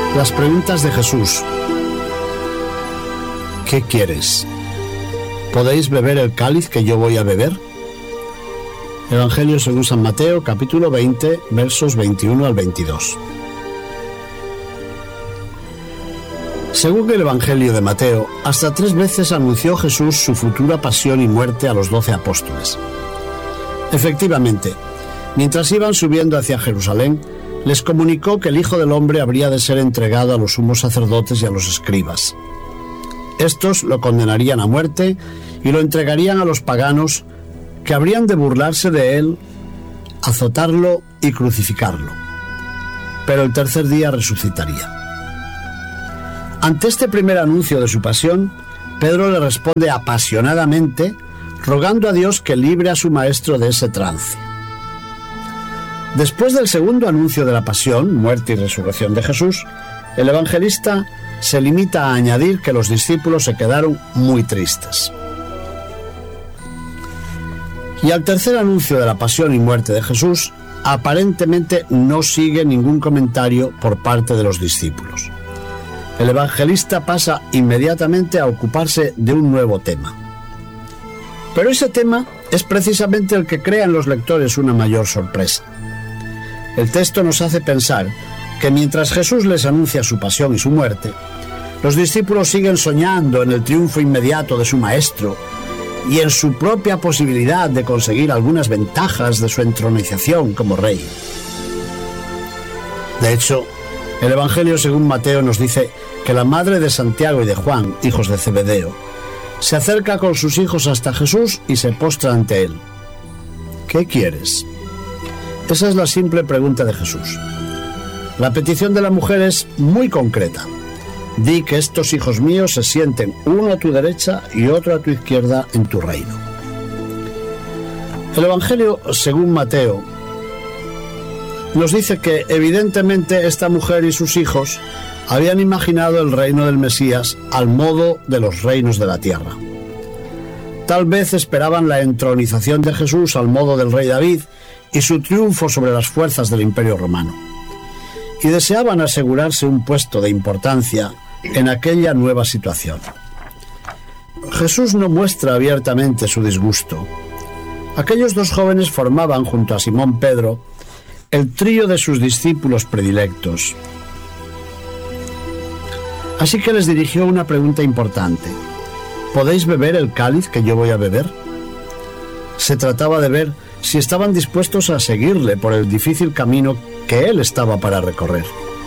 Las preguntas de Jesús. ¿Qué quieres? ¿Podéis beber el cáliz que yo voy a beber? Evangelio según San Mateo, capítulo 20, versos 21 al 22. Según el Evangelio de Mateo, hasta 3 veces anunció Jesús su futura pasión y muerte a los 12 apóstoles. Efectivamente, mientras iban subiendo hacia Jerusalén, les comunicó que el Hijo del Hombre habría de ser entregado a los sumos sacerdotes y a los escribas. Estos lo condenarían a muerte y lo entregarían a los paganos, que habrían de burlarse de él, azotarlo y crucificarlo. Pero el tercer día resucitaría. Ante este primer anuncio de su pasión, Pedro le responde apasionadamente, rogando a Dios que libre a su maestro de ese trance. Después del segundo anuncio de la pasión, muerte y resurrección de Jesús, el evangelista se limita a añadir que los discípulos se quedaron muy tristes. Y al tercer anuncio de la pasión y muerte de Jesús, aparentemente no sigue ningún comentario por parte de los discípulos. El evangelista pasa inmediatamente a ocuparse de un nuevo tema. Pero ese tema es precisamente el que crea en los lectores una mayor sorpresa. El texto nos hace pensar que mientras Jesús les anuncia su pasión y su muerte, los discípulos siguen soñando en el triunfo inmediato de su maestro y en su propia posibilidad de conseguir algunas ventajas de su entronización como rey. De hecho, el Evangelio según Mateo nos dice que la madre de Santiago y de Juan, hijos de Zebedeo, se acerca con sus hijos hasta Jesús y se postra ante él. ¿Qué quieres? Esa es la simple pregunta de Jesús. La petición de la mujer es muy concreta. Di que estos hijos míos se sienten uno a tu derecha y otro a tu izquierda en tu reino. El Evangelio según Mateo nos dice que evidentemente esta mujer y sus hijos habían imaginado el reino del Mesías al modo de los reinos de la tierra. Tal vez esperaban la entronización de Jesús al modo del rey David y su triunfo sobre las fuerzas del Imperio Romano. Y deseaban asegurarse un puesto de importancia en aquella nueva situación. Jesús no muestra abiertamente su disgusto. Aquellos 2 jóvenes formaban, junto a Simón Pedro, el trío de sus discípulos predilectos. Así que les dirigió una pregunta importante. ¿Podéis beber el cáliz que yo voy a beber? Se trataba de ver si estaban dispuestos a seguirle por el difícil camino que él estaba para recorrer.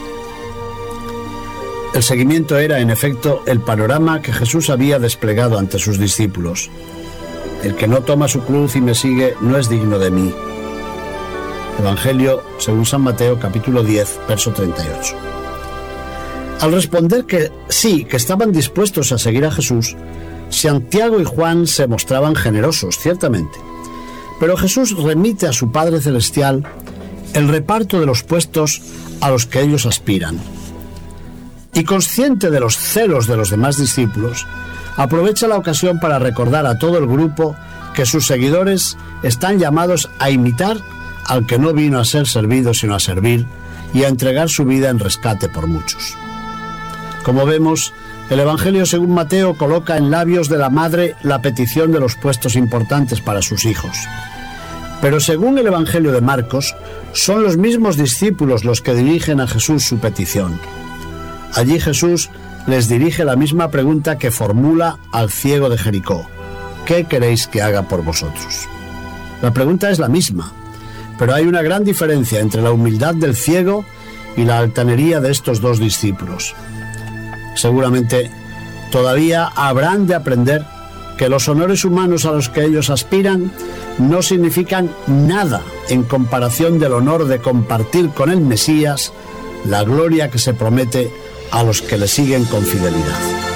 El seguimiento era, en efecto, el panorama que Jesús había desplegado ante sus discípulos. El que no toma su cruz y me sigue no es digno de mí. Evangelio según San Mateo, capítulo 10, verso 38. Al responder que sí, que estaban dispuestos a seguir a Jesús, Santiago y Juan se mostraban generosos, ciertamente. Pero Jesús remite a su Padre Celestial el reparto de los puestos a los que ellos aspiran. Y consciente de los celos de los demás discípulos, aprovecha la ocasión para recordar a todo el grupo que sus seguidores están llamados a imitar al que no vino a ser servido sino a servir y a entregar su vida en rescate por muchos. Como vemos, el Evangelio según Mateo coloca en labios de la madre la petición de los puestos importantes para sus hijos. Pero según el Evangelio de Marcos, son los mismos discípulos los que dirigen a Jesús su petición. Allí Jesús les dirige la misma pregunta que formula al ciego de Jericó. ¿Qué queréis que haga por vosotros? La pregunta es la misma, pero hay una gran diferencia entre la humildad del ciego y la altanería de estos 2 discípulos. Seguramente todavía habrán de aprender que los honores humanos a los que ellos aspiran no significan nada en comparación del honor de compartir con el Mesías la gloria que se promete a los que le siguen con fidelidad.